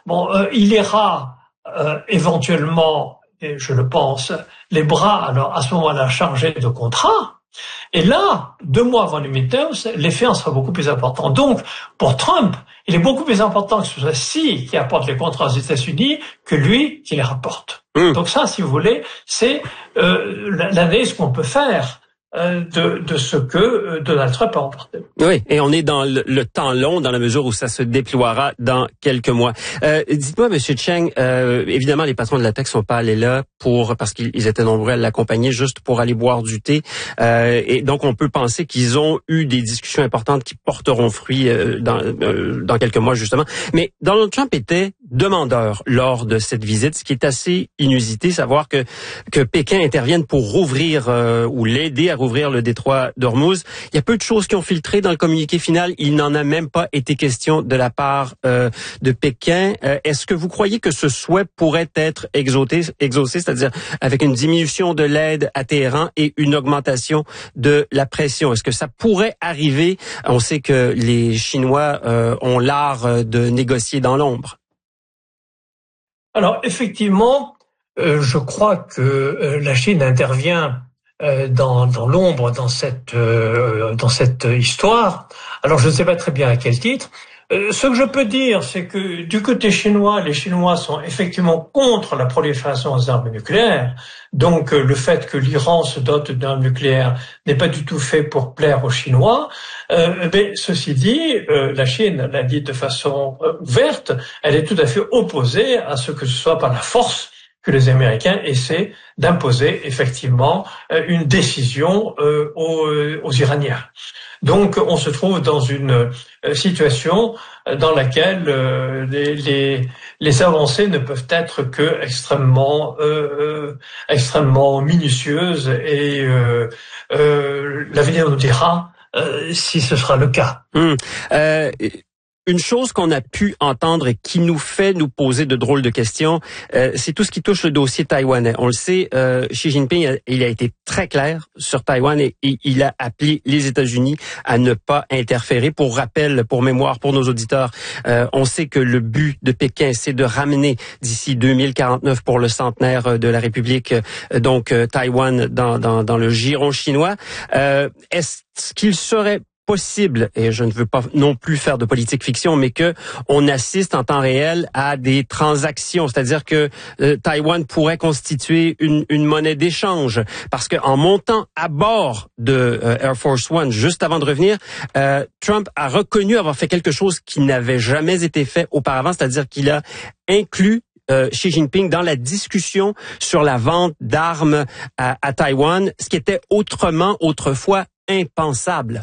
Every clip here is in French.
Bon, il ira éventuellement, et je le pense, les bras alors à ce moment-là chargés de contrats. Et là, 2 mois avant les midterms, l'effet en sera beaucoup plus important. Donc, pour Trump, il est beaucoup plus important que ce soit Si qui apporte les contrats aux États-Unis que lui qui les rapporte. Donc ça, si vous voulez, c'est l'analyse qu'on peut faire de ce que Donald Trump a remporté. Oui, et on est dans le temps long, dans la mesure où ça se déploiera dans quelques mois. Dites-moi, Monsieur Cheng, évidemment, les patrons de la tech sont pas allés là parce qu'ils étaient nombreux à l'accompagner juste pour aller boire du thé. Et donc, on peut penser qu'ils ont eu des discussions importantes qui porteront fruit dans quelques mois, justement. Mais Donald Trump était demandeur lors de cette visite, ce qui est assez inusité, savoir que Pékin intervienne pour rouvrir ou l'aider à rouvrir le détroit d'Ormuz. Il y a peu de choses qui ont filtré dans le communiqué final. Il n'en a même pas été question de la part de Pékin. Est-ce que vous croyez que ce souhait pourrait être exaucé, c'est-à-dire avec une diminution de l'aide à Téhéran et une augmentation de la pression? Est-ce que ça pourrait arriver? On sait que les Chinois ont l'art de négocier dans l'ombre. Alors, effectivement, je crois que la Chine intervient dans l'ombre dans cette histoire. Alors, je ne sais pas très bien à quel titre. Ce que je peux dire, c'est que du côté chinois, les Chinois sont effectivement contre la prolifération des armes nucléaires. Donc, le fait que l'Iran se dote d'armes nucléaires n'est pas du tout fait pour plaire aux Chinois. Mais ceci dit, la Chine l'a dit de façon ouverte, elle est tout à fait opposée à ce que ce soit par la force que les Américains essaient d'imposer effectivement une décision aux Iraniens. Donc, on se trouve dans une situation dans laquelle les avancées ne peuvent être que extrêmement minutieuses et l'avenir nous dira si ce sera le cas. Une chose qu'on a pu entendre et qui nous fait nous poser de drôles de questions, c'est tout ce qui touche le dossier taïwanais. On le sait, Xi Jinping, il a été très clair sur Taïwan et il a appelé les États-Unis à ne pas interférer. Pour rappel, pour mémoire, pour nos auditeurs, on sait que le but de Pékin, c'est de ramener d'ici 2049 pour le centenaire de la République, donc Taïwan dans le giron chinois. Est-ce qu'il serait possible, et je ne veux pas non plus faire de politique fiction, mais que on assiste en temps réel à des transactions, c'est-à-dire que Taïwan pourrait constituer une monnaie d'échange, parce que en montant à bord de Air Force One juste avant de revenir, Trump a reconnu avoir fait quelque chose qui n'avait jamais été fait auparavant, c'est-à-dire qu'il a inclus Xi Jinping dans la discussion sur la vente d'armes à Taïwan, ce qui était autrefois impensable.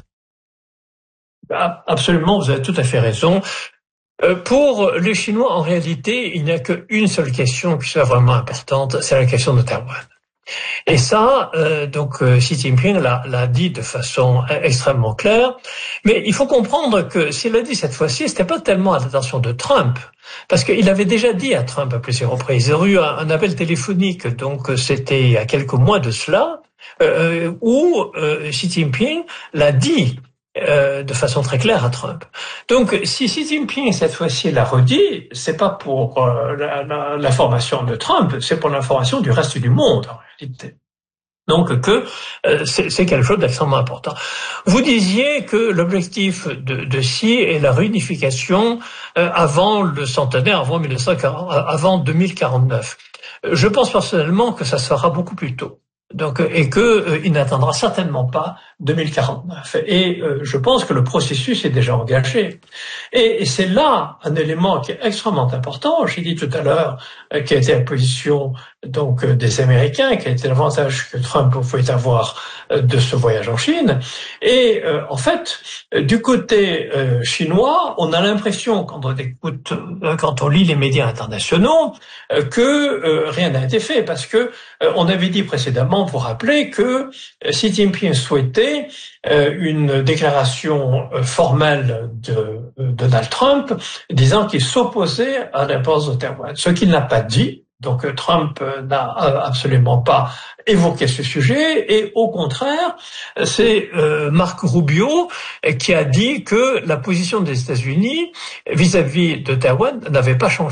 Absolument, vous avez tout à fait raison. Pour les Chinois, en réalité, il n'y a qu'une seule question qui soit vraiment importante, c'est la question de Taïwan. Et ça, donc Xi Jinping l'a dit de façon extrêmement claire. Mais il faut comprendre que s'il l'a dit cette fois-ci, c'était pas tellement à l'attention de Trump, parce qu'il avait déjà dit à Trump à plusieurs reprises. Il y a eu un appel téléphonique, donc c'était il y a quelques mois de cela, où Xi Jinping l'a dit de façon très claire à Trump. Donc, si Xi Jinping cette fois-ci l'a redit, c'est pas pour l'information de Trump, c'est pour l'information du reste du monde en réalité. Donc c'est quelque chose d'extrêmement important. Vous disiez que l'objectif de Xi est la réunification avant le centenaire, avant 2049. Je pense personnellement que ça sera beaucoup plus tôt. Donc, et que il n'atteindra certainement pas 2049. Et je pense que le processus est déjà engagé. Et c'est là un élément qui est extrêmement important. J'ai dit tout à l'heure quelle était la position donc des Américains, quel était l'avantage que Trump pouvait avoir de ce voyage en Chine. Et en fait, du côté chinois, on a l'impression quand on lit les médias internationaux que rien n'a été fait, parce que on avait dit précédemment, vous rappelez, que Xi Jinping souhaitait une déclaration formelle de Donald Trump disant qu'il s'opposait à l'importance de Taïwan, ce qu'il n'a pas dit. Donc Trump n'a absolument pas évoqué ce sujet, et au contraire, c'est Marco Rubio qui a dit que la position des États-Unis vis-à-vis de Taïwan n'avait pas changé.